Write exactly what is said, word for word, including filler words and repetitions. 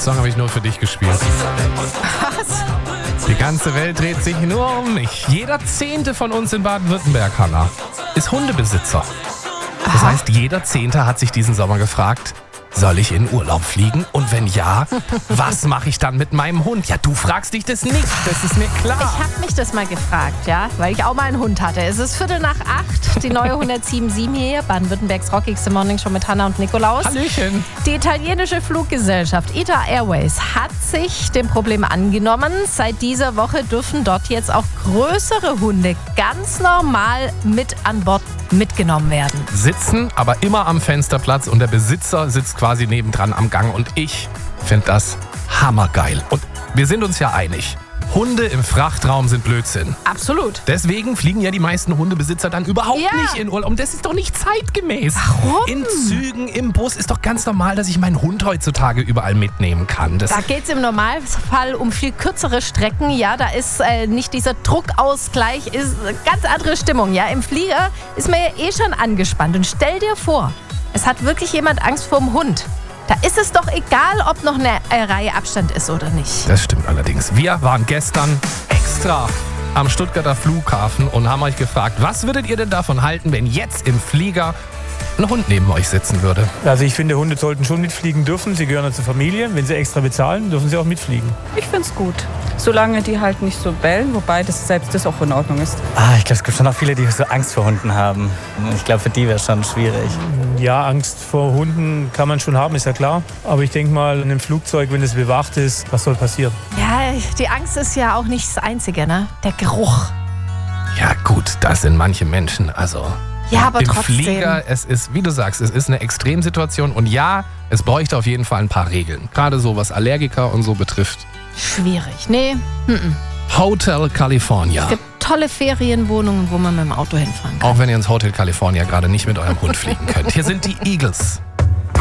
Song habe ich nur für dich gespielt. Was? Die ganze Welt dreht sich nur um mich. Jeder Zehnte von uns in Baden-Württemberg, Hanna, ist Hundebesitzer. Das Aha. heißt, jeder Zehnte hat sich diesen Sommer gefragt, soll ich in Urlaub fliegen? Und wenn ja, was mache ich dann mit meinem Hund? Ja, du fragst dich das nicht, das ist mir klar. Ich habe mich das mal gefragt, ja, weil ich auch mal einen Hund hatte. Es ist Viertel nach acht, die neue hundertsieben Komma sieben hier, Baden-Württembergs rockigste Morning Show mit Hanna und Nikolaus. Hallöchen. Die italienische Fluggesellschaft I T A Airways hat sich dem Problem angenommen. Seit dieser Woche dürfen dort jetzt auch größere Hunde ganz normal mit an Bord mitgenommen werden. Sitzen, aber immer am Fensterplatz und der Besitzer sitzt quasi nebendran am Gang. Und ich finde das hammergeil. Und wir sind uns ja einig, Hunde im Frachtraum sind Blödsinn. Absolut. Deswegen fliegen ja die meisten Hundebesitzer dann überhaupt Ja. nicht in Urlaub. Und das ist doch nicht zeitgemäß. Warum? In Zügen, im Bus ist doch ganz normal, dass ich meinen Hund heutzutage überall mitnehmen kann. Das Da geht es im Normalfall um viel kürzere Strecken. Ja, da ist äh, nicht dieser Druckausgleich, ist eine ganz andere Stimmung. Ja, im Flieger ist man ja eh schon angespannt. Und stell dir vor, es hat wirklich jemand Angst vor dem Hund. Da ist es doch egal, ob noch eine äh, Reihe Abstand ist oder nicht. Das stimmt allerdings. Wir waren gestern extra am Stuttgarter Flughafen und haben euch gefragt, was würdet ihr denn davon halten, wenn jetzt im Flieger ein Hund neben euch sitzen würde? Also ich finde, Hunde sollten schon mitfliegen dürfen. Sie gehören zur Familie. Wenn sie extra bezahlen, dürfen sie auch mitfliegen. Ich find's gut. Solange die halt nicht so bellen, wobei das selbst das auch in Ordnung ist. Ah, ich glaube, es gibt schon auch viele, die so Angst vor Hunden haben. Ich glaube, für die wäre es schon schwierig. Ja, Angst vor Hunden kann man schon haben, ist ja klar. Aber ich denke mal, in einem Flugzeug, wenn es bewacht ist, was soll passieren? Ja, die Angst ist ja auch nicht das Einzige, ne? Der Geruch. Ja gut, das sind manche Menschen, also... Ja, aber Im trotzdem. Flieger, es ist, wie du sagst, es ist eine Extremsituation. Und ja, es bräuchte auf jeden Fall ein paar Regeln. Gerade so, was Allergiker und so betrifft. Schwierig. Nee, mm-mm. Hotel California. Es gibt tolle Ferienwohnungen, wo man mit dem Auto hinfahren kann. Auch wenn ihr ins Hotel California gerade nicht mit eurem Hund fliegen könnt. Hier sind die Eagles.